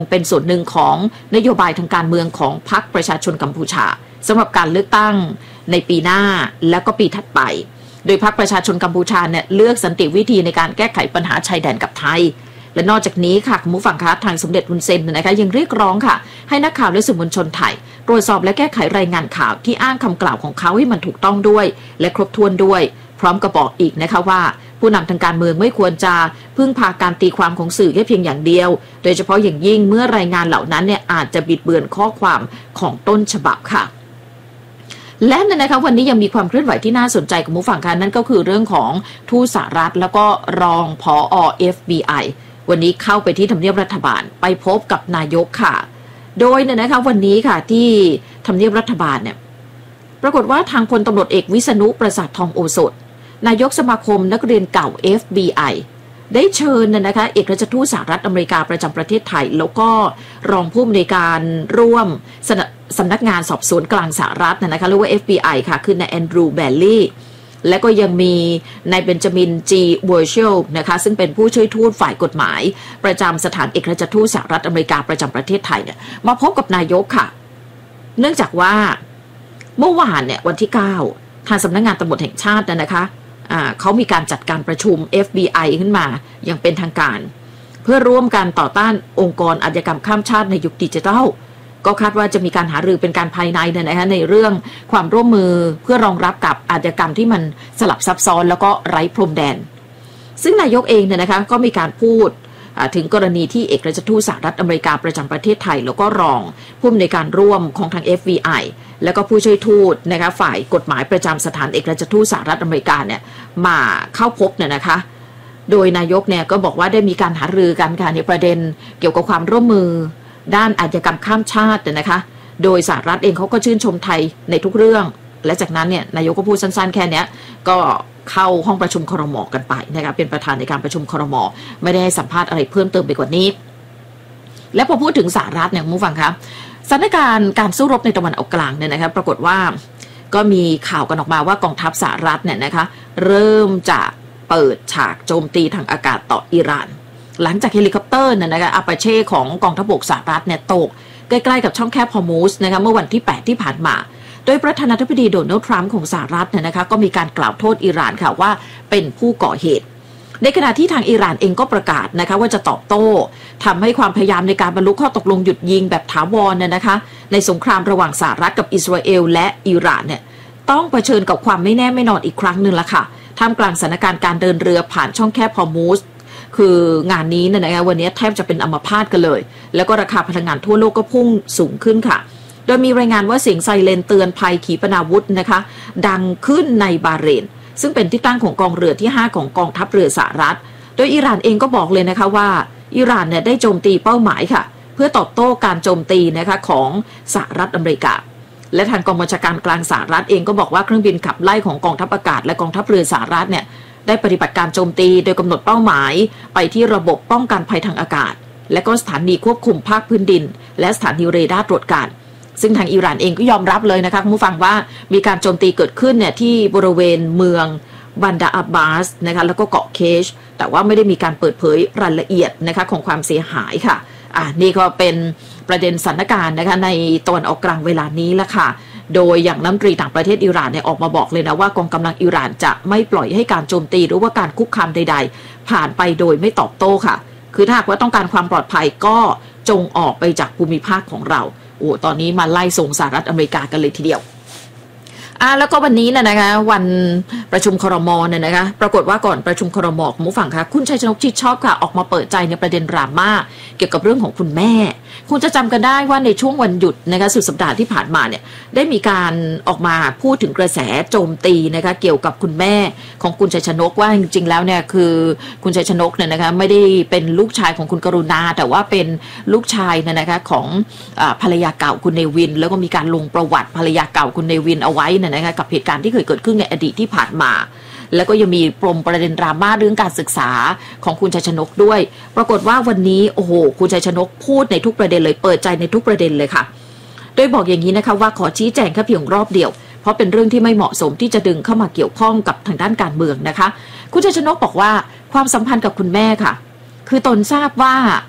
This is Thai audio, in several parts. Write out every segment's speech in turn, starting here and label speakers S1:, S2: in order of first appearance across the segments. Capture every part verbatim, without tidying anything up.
S1: เป็นส่วนหนึ่งของนโยบายทางการเมืองของพรรคประชาชนกัมพูชาสำหรับการเลือกตั้งในปีหน้าและก็ปีถัดไปโดยพรรคประชาชนกัมพูชาเนี่ยเลือกสันติวิธีในการแก้ไขปัญหาชายแดนกับไทยและนอกจากนี้ค่ะคุณผู้ฟังคะทางสมเด็จฮุนเซนนะคะยังเรียกร้องค่ะให้นักข่าวและสื่อมวลชนไทยตรวจสอบและแก้ไขรายงานข่าวที่อ้างคำกล่าวของเขาให้มันถูกต้องด้วยและครบถ้วนด้วยพร้อมกับบอกอีกนะคะว่าผู้นำทางการเมืองไม่ควรจะพึ่งพาการตีความของสื่อแค่เพียงอย่างเดียวโดยเฉพาะอย่างยิ่งเมื่อรายงานเหล่านั้นเนี่ยอาจจะบิดเบือนข้อความของต้นฉบับค่ะและนะคะวันนี้ยังมีความเคลื่อนไหวที่น่าสนใจกับผู้ฟังค่ะนั่นก็คือเรื่องของทูตสหรัฐแล้วก็รองผอ เอฟ บี ไอ วันนี้เข้าไปที่ทำเนียบรัฐบาลไปพบกับนายกค่ะโดยเนี่ยนะคะวันนี้ค่ะที่ทำเนียบรัฐบาลเนี่ยปรากฏว่าทางพลตำรวจเอกวิษณุประสาททองโอสถนายกสมาคมนักเรียนเก่า เอฟ บี ไอ ได้เชิญนะคะเอกราชทูตสหรัฐอเมริกาประจำประเทศไทยแล้วก็รองผู้อำนวยการร่วมสำนักงานสอบสวนกลางสหรัฐนะคะเรียกว่า เอฟ บี ไอ ค่ะคือนายแอนดรูว์แบลลี่และก็ยังมีนายเบนจามินจีเวอร์เชลนะคะซึ่งเป็นผู้ช่วยทูตฝ่ายกฎหมายประจำสถานเอกราชทูตสหรัฐอเมริกาประจำประเทศไทยเนี่ยมาพบกับนายกค่ะเนื่องจากว่าเมื่อวานเนี่ยวันที่เก้าทางสำนักงานตำรวจแห่งชาตินะคะเขามีการจัดการประชุม เอฟ บี ไอ ขึ้นมาอย่างเป็นทางการเพื่อร่วมกันต่อต้านองค์กรอาชญากรรมข้ามชาติในยุคดิจิทัลก็คาดว่าจะมีการหารือเป็นการภายในนะคะในเรื่องความร่วมมือเพื่อรองรับกับอาชญากรรมที่มันสลับซับซ้อนแล้วก็ไร้พรมแดนซึ่งนายกเองเนี่ยนะคะก็มีการพูดถึงกรณีที่เอกราชทูตสหรัฐอเมริกาประจำประเทศไทยแล้วก็รองผู้อำนวยการร่วมของทาง เอฟ บี ไอ แล้วก็ผู้ช่วยทูตนะคะฝ่ายกฎหมายประจำสถานเอกราชทูตสหรัฐอเมริกาเนี่ยมาเข้าพบเนี่ยนะคะโดยนายกเนี่ยก็บอกว่าได้มีการหารือกันค่ะในประเด็นเกี่ยวกับความร่วมมือด้านอาชญากรรมข้ามชาตินะคะโดยสหรัฐเองเขาก็ชื่นชมไทยในทุกเรื่องและจากนั้นเนี่ยนายกก็พูดสั้นๆแค่นี้ก็เข้าห้องประชุมครม.กันไปนะคะเป็นประธานในการประชุมครม.ไม่ได้ให้สัมภาษณ์อะไรเพิ่มเติมไปกว่านี้และพอพูดถึงสหรัฐเนี่ยคุณผู้ฟังครับสถานการณ์การสู้รบในตะวันออกกลางเนี่ยนะคะปรากฏว่าก็มีข่าวกันออกมาว่ากองทัพสหรัฐเนี่ยนะคะเริ่มจะเปิดฉากโจมตีทางอากาศต่ออิหร่านหลังจากเฮลิคอปเตอร์เนี่ยนะคะอาปาเช่ของกองทัพบกสหรัฐเนี่ยตกใกล้ๆกับช่องแคบฮอร์มูซนะคะเมื่อวันที่แปดที่ผ่านมาโดยประธานาธิบดีโดนัลด์ทรัมป์ของสหรัฐเนี่ยนะคะก็มีการกล่าวโทษอิหร่านค่ะว่าเป็นผู้ก่อเหตุในขณะที่ทางอิหร่านเองก็ประกาศนะคะว่าจะตอบโต้ทำให้ความพยายามในการบรรลุข้อตกลงหยุดยิงแบบถาวรเนี่ยนะคะในสงครามระหว่างสหรัฐกับอิสราเอลและอิหร่านเนี่ยต้องเผชิญกับความไม่แน่ไม่นอนอีกครั้งหนึ่งละค่ะท่ามกลางสถานการณ์การเดินเรือผ่านช่องแคบฮอร์มูซคืองานนี้เนี่ยนะคะวันนี้แทบจะเป็นอัมพาตกันเลยแล้วก็ราคาพลังงานทั่วโลกก็พุ่งสูงขึ้นค่ะโดยมีรายงานว่าเสียงไซเรนเตือนภัยขีปนาวุธนะคะดังขึ้นในบาห์เรนซึ่งเป็นที่ตั้งของกองเรือที่ห้าของกองทัพเรือสหรัฐโดยอิหร่านเองก็บอกเลยนะคะว่าอิหร่านเนี่ยได้โจมตีเป้าหมายค่ะเพื่อตอบโต้การโจมตีนะคะของสหรัฐอเมริกาและทางกองบัญชาการกลางสหรัฐเองก็บอกว่าเครื่องบินขับไล่ของกองทัพอากาศและกองทัพเรือสหรัฐเนี่ยได้ปฏิบัติการโจมตีโดยกำหนดเป้าหมายไปที่ระบบป้องกันภัยทางอากาศและก็สถานีควบคุมภาคพื้นดินและสถานีเรดาร์ตรวจการซึ่งทางอิหร่านเองก็ยอมรับเลยนะคะคุณผู้ฟังว่ามีการโจมตีเกิดขึ้นเนี่ยที่บริเวณเมืองบันดาอับบาสนะคะแล้วก็เกาะเคชแต่ว่าไม่ได้มีการเปิดเผยรายละเอียดนะคะของความเสียหายค่ะอ่านี่ก็เป็นประเด็นสถานการณ์นะคะในตะวันออกกลางเวลานี้ละค่ะโดยอย่างรัฐมนตรีต่างประเทศอิหร่านเนี่ยออกมาบอกเลยนะว่ากองกำลังอิหร่านจะไม่ปล่อยให้การโจมตีหรือว่าการคุกคามใดๆผ่านไปโดยไม่ตอบโต้ค่ะคือถ้าหากว่าต้องการความปลอดภัยก็จงออกไปจากภูมิภาคของเราโอ้ตอนนี้มาไล่ส่งสหรัฐอเมริกากันเลยทีเดียวอ่าแล้วก็วันนี้นะนะคะวันประชุมครม.เนี่ยนะคะปรากฏว่าก่อนประชุมครม.ของผู้ฟังค่ะคุณชัยชนกชิดชอบค่ะออกมาเปิดใจในประเด็นดราม่าเกี่ยวกับเรื่องของคุณแม่คุณจะจำกันได้ว่าในช่วงวันหยุดนะคะสุดสัปดาห์ที่ผ่านมาเนี่ยได้มีการออกมาพูดถึงกระแสโจมตีนะคะเกี่ยวกับคุณแม่ของคุณชัยชนกว่าจริงๆแล้วเนี่ยคือคุณชัยชนกเนี่ยนะคะไม่ได้เป็นลูกชายของคุณกรุณาแต่ว่าเป็นลูกชายเนี่ยนะคะของภรรยาเก่าคุณเนวินแล้วก็มีการลงประวัติภรรยาเก่าคุณเนวินเอาไว้นะคะกับเหตุการณ์ที่เคยเกิดขึ้นในอดีตที่ผ่านมาแล้วก็ยังมีปมประเด็นดราม่าเรื่องการศึกษาของคุณชัยชนกด้วยปรากฏว่าวันนี้โอ้โหคุณชัยชนกพูดในทุกประเด็นเลยเปิดใจในทุกประเด็นเลยค่ะโดยบอกอย่างนี้นะคะว่าขอชี้แจงแค่เพียงรอบเดียวเพราะเป็นเรื่องที่ไม่เหมาะสมที่จะดึงเข้ามาเกี่ยวข้องกับทางด้านการเมืองนะคะคุณชัยชนกบอกว่าความสัมพันธ์กับคุณแม่ค่ะคือตนทราบว่า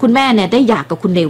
S1: คุณแม่เนี่ยได้หย่ากับคุณเน